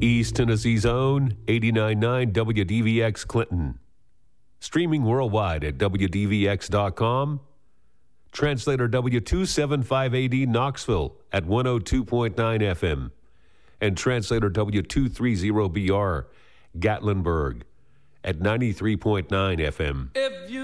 East Tennessee's own 89.9 WDVX Clinton. Streaming worldwide at WDVX.com. Translator W275AD Knoxville at 102.9 FM. And Translator W230BR Gatlinburg at 93.9 FM. If you